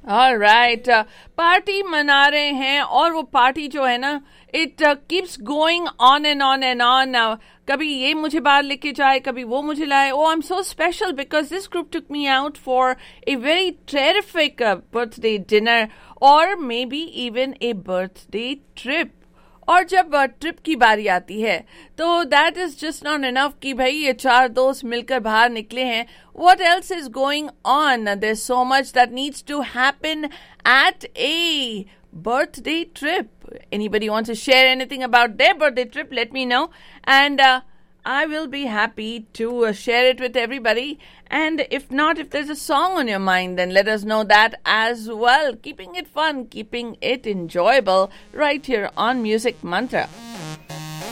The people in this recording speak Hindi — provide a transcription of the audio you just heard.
ऑलराइट, पार्टी मना रहे हैं और वो पार्टी जो है ना, it keeps going on and on and on. कभी ये मुझे बाहर लेके जाए, कभी वो मुझे लाए. ओ, I am so special because this group took me out for a very terrific birthday dinner और may be even a birthday trip. और जब ट्रिप की बारी आती है तो that is just not enough कि भाई ये चार दोस्त मिलकर बाहर निकले हैं. What else is going on? There's so much that needs to happen at a birthday trip. Anybody wants to share anything about their birthday trip? Let me know. And I will be happy to share it with everybody. And if not, if there's a song on your mind, then let us know that as well. Keeping it fun, keeping it enjoyable right here on Music Mantra.